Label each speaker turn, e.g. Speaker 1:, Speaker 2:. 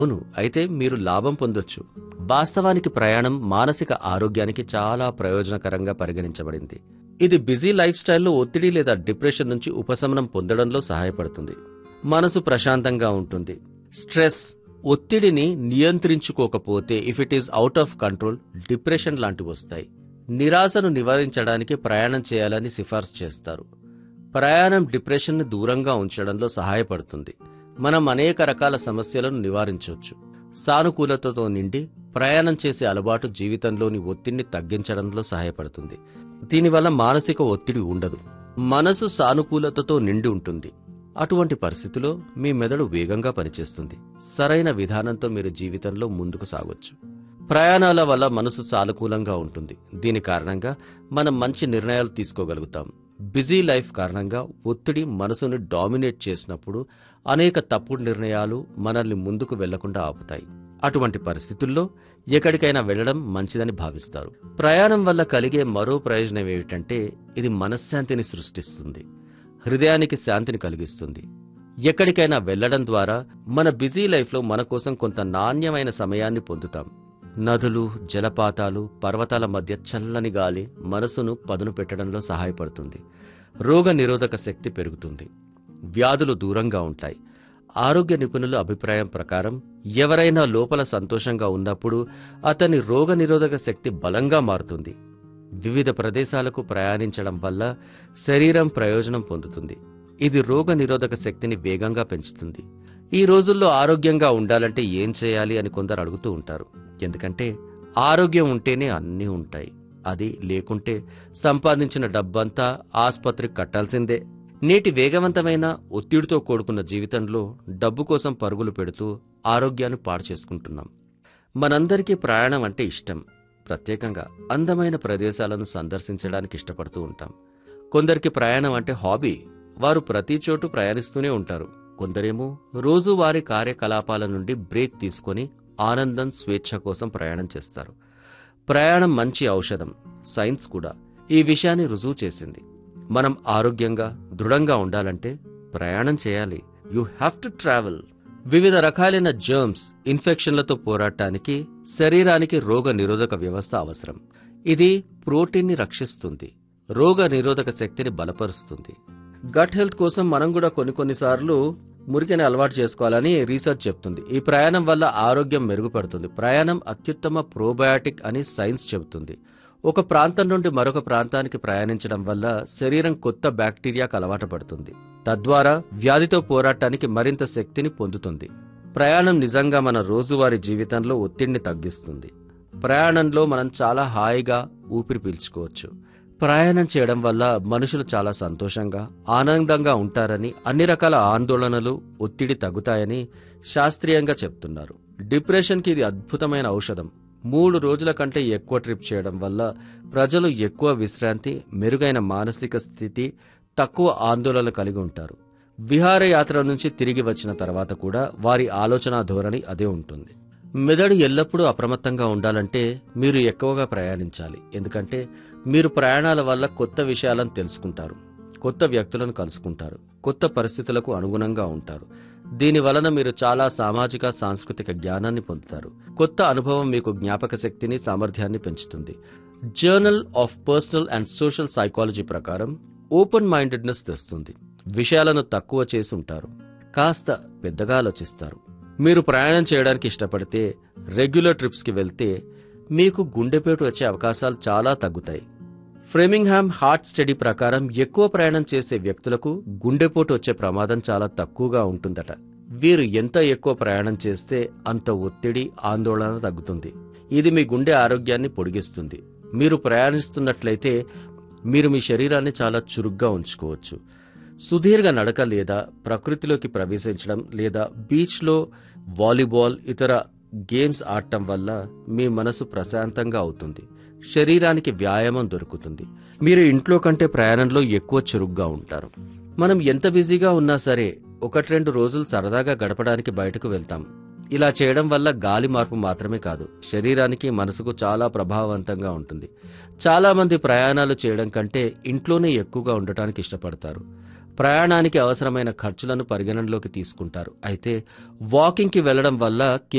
Speaker 1: అవును, అయితే మీరు లాభం పొందొచ్చు. వాస్తవానికి ప్రయాణం మానసిక ఆరోగ్యానికి చాలా ప్రయోజనకరంగా పరిగణించబడింది. ఇది బిజీ లైఫ్ స్టైల్లో ఒత్తిడి లేదా డిప్రెషన్ నుంచి ఉపశమనం పొందడంలో సహాయపడుతుంది. మనసు ప్రశాంతంగా ఉంటుంది. స్ట్రెస్, ఒత్తిడిని నియంత్రించుకోకపోతే if it is out of control depression లాంటివి వస్తాయి. నిరాశను నివారించడానికి ప్రయాణం చేయాలని సిఫార్సు చేస్తారు. ప్రయాణం డిప్రెషన్ని దూరంగా ఉంచడంలో సహాయపడుతుంది. మనం అనేక రకాల సమస్యలను నివారించవచ్చు. సానుకూలతతో నిండి ప్రయాణం చేసే అలవాటు జీవితంలోని ఒత్తిడిని తగ్గించడంలో సహాయపడుతుంది. దీనివల్ల మానసిక ఒత్తిడి ఉండదు. మనసు సానుకూలతతో నిండి ఉంటుంది. అటువంటి పరిస్థితిలో మీ మెదడు వేగంగా పనిచేస్తుంది. సరైన విధానంతో మీరు జీవితంలో ముందుకు సాగొచ్చు. ప్రయాణాల వల్ల మనసు సానుకూలంగా ఉంటుంది. దీని కారణంగా మనం మంచి నిర్ణయాలు తీసుకోగలుగుతాం. బిజీ లైఫ్ కారణంగా ఒత్తిడి మనసును డామినేట్ చేసినప్పుడు అనేక తప్పుడు నిర్ణయాలు మనల్ని ముందుకు వెళ్లకుండా ఆపుతాయి. అటువంటి పరిస్థితుల్లో ఎక్కడికైనా వెళ్లడం మంచిదని భావిస్తారు. ప్రయాణం వల్ల కలిగే మరో ప్రయోజనం ఏమిటంటే ఇది మనశ్శాంతిని సృష్టిస్తుంది. హృదయానికి శాంతిని కలిగిస్తుంది. ఎక్కడికైనా వెళ్లడం ద్వారా మన బిజీ లైఫ్లో మన కోసం కొంత నాణ్యమైన సమయాన్ని పొందుతాం. నదులు, జలపాతాలు, పర్వతాల మధ్య చల్లని గాలి మనసును పదును పెట్టడంలో సహాయపడుతుంది. రోగ నిరోధక శక్తి పెరుగుతుంది. వ్యాధులు దూరంగా ఉంటాయి. ఆరోగ్య నిపుణుల అభిప్రాయం ప్రకారం ఎవరైనా లోపల సంతోషంగా ఉన్నప్పుడు అతని రోగ నిరోధక శక్తి బలంగా మారుతుంది. వివిధ ప్రదేశాలకు ప్రయాణించడం వల్ల శరీరం ప్రయోజనం పొందుతుంది. ఇది రోగ నిరోధక శక్తిని వేగంగా పెంచుతుంది. ఈ రోజుల్లో ఆరోగ్యంగా ఉండాలంటే ఏం చేయాలి అని కొందరు అడుగుతూ ఉంటారు. ఎందుకంటే ఆరోగ్యం ఉంటేనే అన్నీ ఉంటాయి. అది లేకుంటే సంపాదించిన డబ్బంతా ఆస్పత్రికి కట్టాల్సిందే. నేటి వేగవంతమైన ఒత్తిడితో కూడుకున్న జీవితంలో డబ్బు కోసం పరుగులు పెడుతూ ఆరోగ్యాన్ని పాడు చేసుకుంటున్నాం. మనందరికీ ప్రయాణం అంటే ఇష్టం. ప్రత్యేకంగా అందమైన ప్రదేశాలను సందర్శించడానికి ఇష్టపడుతూ ఉంటాం. కొందరికి ప్రయాణం అంటే హాబీ. వారు ప్రతి చోటు ప్రయాణిస్తూనే ఉంటారు. కొందరేమో రోజువారీ కార్యకలాపాల నుండి బ్రేక్ తీసుకొని ఆనందం, స్వేచ్ఛ కోసం ప్రయాణం చేస్తారు. ప్రయాణం మంచి ఔషధం. సైన్స్ కూడా ఈ విషయాన్ని రుజువు చేసింది. మనం ఆరోగ్యంగా, దృఢంగా ఉండాలంటే ప్రయాణం చేయాలి. You have to travel. వివిధ రకాలైన జర్మ్స్, ఇన్ఫెక్షన్లతో పోరాటానికి శరీరానికి రోగ నిరోధక వ్యవస్థ అవసరం. ఇది ప్రోటీన్ని రక్షిస్తుంది. రోగ నిరోధక శక్తిని బలపరుస్తుంది. గట్ హెల్త్ కోసం మనం కూడా కొన్నిసార్లు మురికిని అలవాటు చేసుకోవాలని రీసెర్చ్ చెప్తుంది. ఈ ప్రయాణం వల్ల ఆరోగ్యం మెరుగుపడుతుంది. ప్రయాణం అత్యుత్తమ ప్రోబయాటిక్ అని సైన్స్ చెబుతుంది. ఒక ప్రాంతం నుండి మరొక ప్రాంతానికి ప్రయాణించడం వల్ల శరీరం కొత్త బ్యాక్టీరియాకు అలవాటు పడుతుంది. తద్వారా వ్యాధితో పోరాటానికి మరింత శక్తిని పొందుతుంది. ప్రయాణం నిజంగా మన రోజువారీ జీవితంలో ఒత్తిడిని తగ్గిస్తుంది. ప్రయాణంలో మనం చాలా హాయిగా ఊపిరి పీల్చుకోవచ్చు. ప్రయాణం చేయడం వల్ల మనుషులు చాలా సంతోషంగా, ఆనందంగా ఉంటారని, అన్ని రకాల ఆందోళనలు, ఒత్తిడి తగ్గుతాయని శాస్త్రీయంగా చెప్తున్నారు. డిప్రెషన్కి ఇది అద్భుతమైన ఔషధం. 3 రోజుల కంటే ఎక్కువ ట్రిప్ చేయడం వల్ల ప్రజలు ఎక్కువ విశ్రాంతి, మెరుగైన మానసిక స్థితి, తక్కువ ఆందోళన కలిగి ఉంటారు. విహారయాత్ర నుంచి తిరిగి వచ్చిన తర్వాత కూడా వారి ఆలోచన ధోరణి అదే ఉంటుంది. మెదడు ఎల్లప్పుడూ అప్రమత్తంగా ఉండాలంటే మీరు ఎక్కువగా ప్రయాణించాలి. ఎందుకంటే మీరు ప్రయాణాల వల్ల కొత్త విషయాలను తెలుసుకుంటారు, కొత్త వ్యక్తులను కలుసుకుంటారు, కొత్త పరిస్థితులకు అనుగుణంగా ఉంటారు. దీని వలన మీరు చాలా సామాజిక, సాంస్కృతిక జ్ఞానాన్ని పొందుతారు. కొత్త అనుభవం మీకు జ్ఞాపక శక్తిని, సామర్థ్యాన్ని పెంచుతుంది. Journal of personal and social psychology ప్రకారం ఓపెన్ మైండెడ్నెస్ తెస్తుంది. విషయాలను తక్కువ చేసి ఉంటారు, కాస్త పెద్దగా ఆలోచిస్తారు. మీరు ప్రయాణం చేయడానికి ఇష్టపడితే, రెగ్యులర్ ట్రిప్స్కి వెళ్తే మీకు గుండెపోటు వచ్చే అవకాశాలు చాలా తగ్గుతాయి. ఫ్రెమింగ్హామ్ హార్ట్ స్టడీ ప్రకారం ఎక్కువ ప్రయాణం చేసే వ్యక్తులకు గుండెపోటు వచ్చే ప్రమాదం చాలా తక్కువగా ఉంటుందట. వీరు ఎంత ఎక్కువ ప్రయాణం చేస్తే అంత ఒత్తిడి, ఆందోళన తగ్గుతుంది. ఇది మీ గుండె ఆరోగ్యాన్ని పొడిగిస్తుంది. మీరు ప్రయాణిస్తున్నట్లయితే మీరు మీ శరీరాన్ని చాలా చురుగ్గా ఉంచుకోవచ్చు. సుదీర్ఘ నడక లేదా ప్రకృతిలోకి ప్రవేశించడం లేదా బీచ్లో వాలీబాల్, ఇతర గేమ్స్ ఆడటం వల్ల మీ మనసు ప్రశాంతంగా అవుతుంది. శరీరానికి వ్యాయామం దొరుకుతుంది. మీరు ఇంట్లో కంటే ప్రయాణంలో ఎక్కువ చురుగ్గా ఉంటారు. మనం ఎంత బిజీగా ఉన్నా సరే 1-2 రోజులు సరదాగా గడపడానికి బయటకు వెళ్తాం. ఇలా చేయడం వల్ల గాలి మార్పు మాత్రమే కాదు, శరీరానికి, మనసుకు చాలా ప్రభావవంతంగా ఉంటుంది. చాలా మంది ప్రయాణాలు చేయడం కంటే ఇంట్లోనే ఎక్కువగా ఉండటానికి ఇష్టపడతారు. ప్రయాణానికి అవసరమైన ఖర్చులను పరిగణనలోకి తీసుకుంటారు. అయితే వాకింగ్కి వెళ్లడం వల్ల